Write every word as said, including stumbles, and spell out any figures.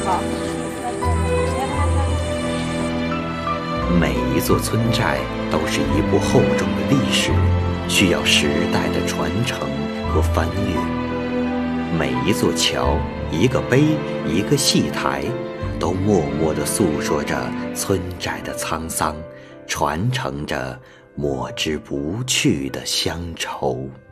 好。 每一座村寨都是一部厚重的历史，需要时代的传承和翻阅。每一座桥、一个碑、一个戏台，都默默地诉说着村寨的沧桑，传承着抹之不去的乡愁。